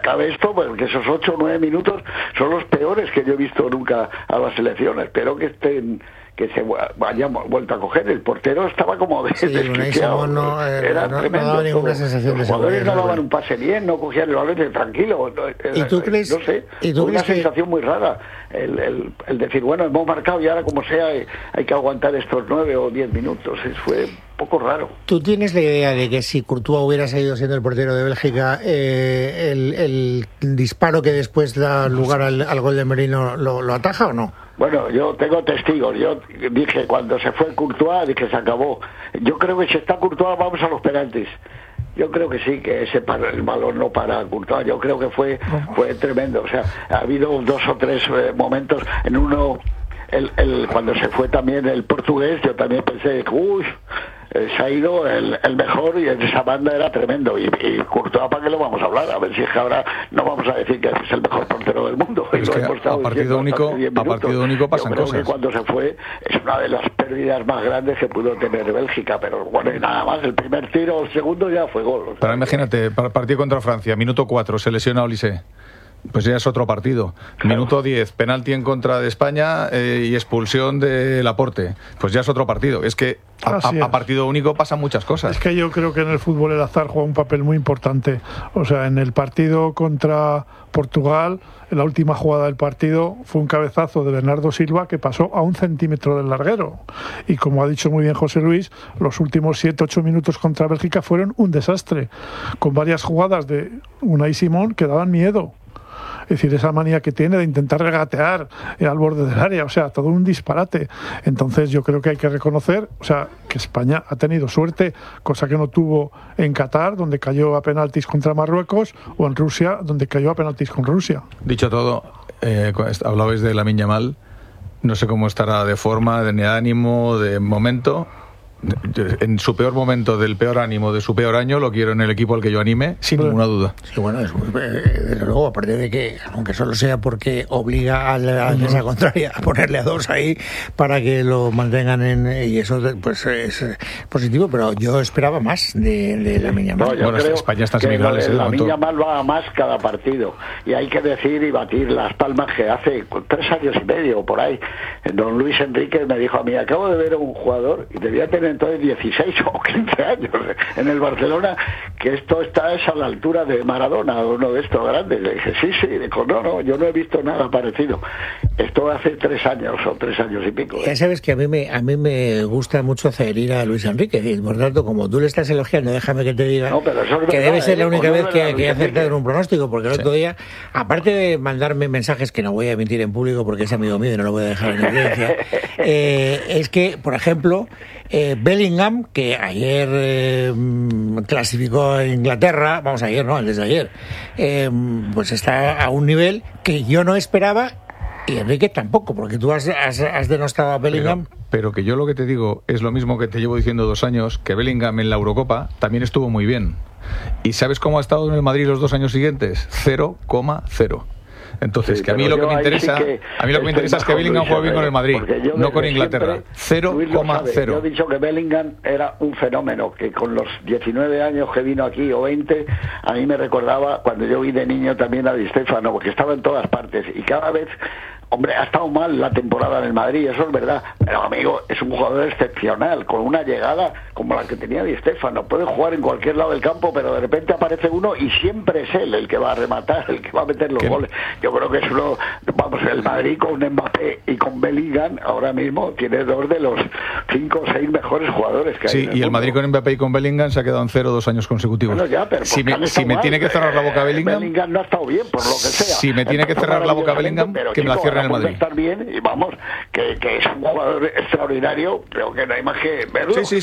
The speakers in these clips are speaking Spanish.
acabe esto, porque esos 8 o 9 minutos son los peores que yo he visto nunca a la selección. Espero que se hayan vuelto a coger. El portero estaba como desquiciado. Era tremendo. No daba ninguna sensación de seguridad. Los jugadores no daban un pase bien, no cogían el balón tranquilo. ¿Y tú crees? No sé, una sensación muy rara. El decir, bueno, hemos marcado y ahora como sea hay que aguantar estos 9 o 10 minutos. Fue un poco raro. ¿Tú tienes la idea de que si Courtois hubiera seguido siendo el portero de Bélgica, el disparo que después da lugar al gol de Merino lo ataja o no? Bueno, yo tengo testigos. Yo dije, cuando se fue Courtois, dije, se acabó. Yo creo que si está Courtois, vamos a los penaltis. Yo creo que sí, que el balón no para Courtois. Yo creo que fue tremendo. O sea, ha habido 2 o 3 momentos. En uno, cuando se fue también el portugués, yo también pensé, se ha ido el mejor, y en esa banda era tremendo. Y Courtois, ¿para qué lo vamos a hablar? A ver si es que ahora no vamos a decir que es el mejor portero del mundo. Es que a partido único pasan yo creo cosas. Que cuando se fue es una de las pérdidas más grandes que pudo tener Bélgica, pero bueno, y nada más, el primer tiro, el segundo ya fue gol. O sea, pero imagínate, partido contra Francia, minuto 4, se lesiona Olise. Pues ya es otro partido. Claro. Minuto 10, penalti en contra de España y expulsión de Laporte. Pues ya es otro partido. Es que a partido único pasan muchas cosas. Es que yo creo que en el fútbol el azar juega un papel muy importante. O sea, en el partido contra Portugal, en la última jugada del partido, fue un cabezazo de Bernardo Silva que pasó a 1 centímetro del larguero. Y como ha dicho muy bien José Luis, los últimos 7-8 minutos contra Bélgica fueron un desastre, con varias jugadas de Unai Simón que daban miedo. Es decir, esa manía que tiene de intentar regatear al borde del área, o sea, todo un disparate. Entonces yo creo que hay que reconocer, o sea, que España ha tenido suerte, cosa que no tuvo en Qatar, donde cayó a penaltis contra Marruecos, o en Rusia, donde cayó a penaltis con Rusia. Dicho todo, hablabais de Lamine Yamal, no sé cómo estará de forma, de ánimo, de momento. En su peor momento, del peor ánimo, de su peor año, lo quiero en el equipo al que yo anime, sin ninguna duda. Sí, bueno, desde luego, aparte de que, aunque solo sea porque obliga a la defensa contraria a ponerle a 2 ahí para que lo mantengan y eso pues es positivo, pero yo esperaba más de Lamine Yamal. Bueno, España está en semifinales. Lamine Yamal va a más cada partido, y hay que decir y batir las palmas que hace 3 años y medio por ahí. Don Luis Enrique me dijo a mí, acabo de ver a un jugador y debía tener entonces 16 o 15 años en el Barcelona, que esto es a la altura de Maradona, uno de estos grandes. Le dije, sí, dijo, no, yo no he visto nada parecido. Esto hace 3 años o 3 años y pico. Ya sabes que a mí me gusta mucho hacer ir a Luis Enrique, y por tanto, como tú le estás elogiando, déjame que te diga que debe ser la única vez que he acertado en un pronóstico, porque el otro día, aparte de mandarme mensajes que no voy a emitir en público porque es amigo mío y no lo voy a dejar en evidencia, es que, por ejemplo, Bellingham, que ayer clasificó a Inglaterra, antes de ayer, pues está a un nivel que yo no esperaba, y Enrique tampoco, porque tú has denostado a Bellingham. Pero que yo lo que te digo es lo mismo que te llevo diciendo 2 años, que Bellingham en la Eurocopa también estuvo muy bien. ¿Y sabes cómo ha estado en el Madrid los 2 años siguientes? 0,0. Entonces, que a mí lo que me interesa, es que Bellingham juegue bien con el Madrid, no con Inglaterra. 0,0. Yo he dicho que Bellingham era un fenómeno, que con los 19 años que vino aquí, o 20, a mí me recordaba cuando yo vi de niño también a Di Stéfano, porque estaba en todas partes, y cada vez... Hombre, ha estado mal la temporada en el Madrid, eso es verdad, pero amigo, es un jugador excepcional, con una llegada como la que tenía Di Stéfano. Puede jugar en cualquier lado del campo, pero de repente aparece uno y siempre es él el que va a rematar, el que va a meter los goles. Yo creo que es el Madrid con Mbappé y con Bellingham ahora mismo tiene 2 de los 5 o 6 mejores jugadores que hay. Sí, y el Madrid con Mbappé y con Bellingham se ha quedado en 0 2 años consecutivos. Bueno, ya, pero si me tiene que cerrar la boca Bellingham no ha estado bien, por lo que sea. Si me tiene que cerrar la boca Bellingham, que me la cierre en el Madrid. Estar bien, y vamos, que es un jugador extraordinario, creo que no hay más que verlo. Sí.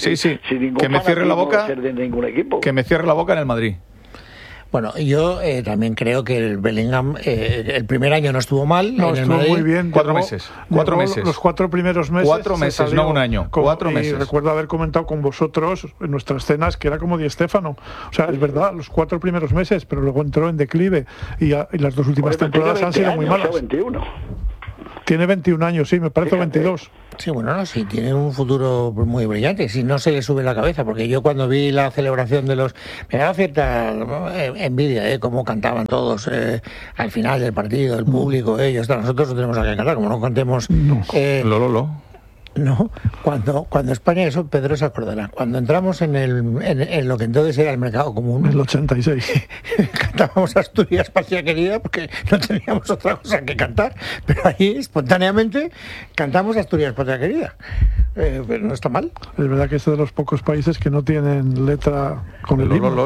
Que me cierre la boca, que me cierre la boca en el Madrid. Bueno, yo también creo que el Bellingham el primer año no estuvo mal. No, estuvo muy bien. 4 meses. 4 meses. Los 4 primeros meses. 4 meses, no un año. 4 meses. Y recuerdo haber comentado con vosotros en nuestras cenas que era como Di Stéfano. O sea, es verdad, los 4 primeros meses, pero luego entró en declive y las 2 últimas temporadas han sido muy malas. 21. Tiene 21 años, sí, me parece. 22. Sí, bueno, sí, tiene un futuro muy brillante, si no se le sube la cabeza, porque yo cuando vi la celebración de los... Me daba cierta envidia, cómo cantaban todos al final del partido, el público, ellos, nosotros no tenemos nada que cantar, como no cantemos... No, cuando España, eso Pedro se acordará, cuando entramos en lo que entonces era el mercado común, en el 86, cantábamos Asturias, patria querida, porque no teníamos otra cosa que cantar, pero ahí espontáneamente cantamos Asturias, patria querida. Pero no está mal. Es verdad que es de los pocos países que no tienen letra con el himno.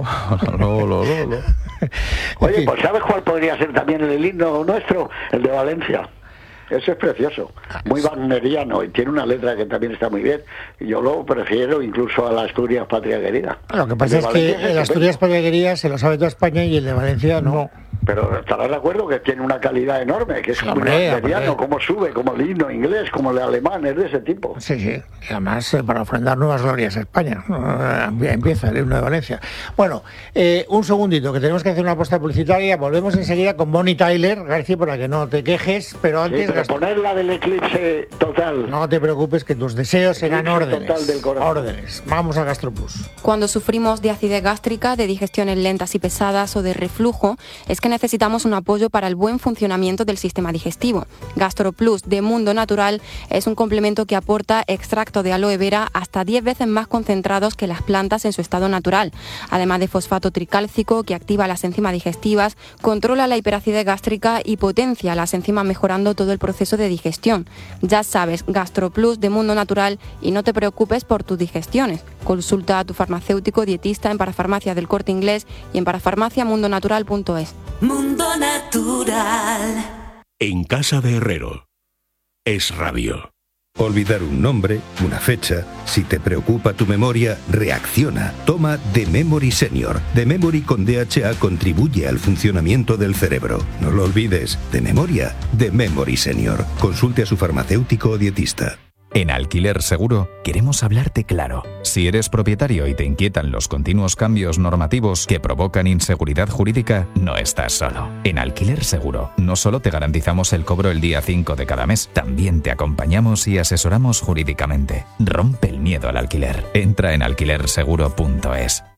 Oye, pues ¿sabes cuál podría ser también el himno nuestro? El de Valencia. Ese es precioso, muy wagneriano y tiene una letra que también está muy bien. Yo lo prefiero incluso a la Asturias patria querida. Lo que pasa es que el Asturias patria querida se lo sabe toda España y el de Valencia no. Pero estarás de acuerdo que tiene una calidad enorme, que es muy wagneriano, como sube, como el himno inglés, como el alemán, es de ese tipo. Sí, y además para ofrendar nuevas glorias a España. Empieza el himno de Valencia. Bueno, un segundito, que tenemos que hacer una apuesta publicitaria. Volvemos enseguida con Bonnie Tyler, García, para que no te quejes, pero antes... Sí, poner la del eclipse total. No te preocupes, que tus deseos serán órdenes. Total del corazón. Órdenes. Vamos a GastroPlus. Cuando sufrimos de acidez gástrica, de digestiones lentas y pesadas o de reflujo, es que necesitamos un apoyo para el buen funcionamiento del sistema digestivo. GastroPlus de Mundo Natural es un complemento que aporta extracto de aloe vera hasta 10 veces más concentrados que las plantas en su estado natural. Además de fosfato tricálcico, que activa las enzimas digestivas, controla la hiperacidez gástrica y potencia las enzimas, mejorando todo el proceso de digestión. Ya sabes, GastroPlus de Mundo Natural, y no te preocupes por tus digestiones. Consulta a tu farmacéutico dietista en Parafarmacia del Corte Inglés y en parafarmaciamundonatural.es. Mundo Natural. En casa de Herrero. Es Radio. Olvidar un nombre, una fecha. Si te preocupa tu memoria, reacciona. Toma The Memory Senior. The Memory con DHA contribuye al funcionamiento del cerebro. No lo olvides. De memoria, The Memory Senior. Consulte a su farmacéutico o dietista. En Alquiler Seguro queremos hablarte claro. Si eres propietario y te inquietan los continuos cambios normativos que provocan inseguridad jurídica, no estás solo. En Alquiler Seguro no solo te garantizamos el cobro el día 5 de cada mes, también te acompañamos y asesoramos jurídicamente. Rompe el miedo al alquiler. Entra en alquilerseguro.es.